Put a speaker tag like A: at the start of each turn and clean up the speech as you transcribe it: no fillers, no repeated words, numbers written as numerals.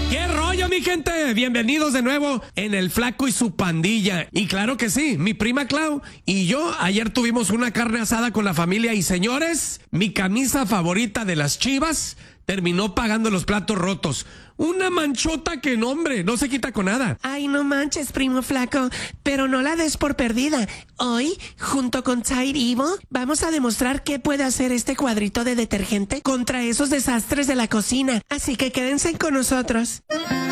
A: ¿Qué rollo, mi gente? Bienvenidos de nuevo en El Flaco y su pandilla. Y claro que sí, mi prima Clau y yo ayer tuvimos una carne asada con la familia y señores, mi camisa favorita de las Chivas terminó pagando los platos rotos. Una manchota que no, hombre, no se quita con nada.
B: Ay, no manches, primo Flaco, pero no la des por perdida. Hoy, junto con Tide Evo, vamos a demostrar qué puede hacer este cuadrito de detergente contra esos desastres de la cocina. Así que quédense con nosotros.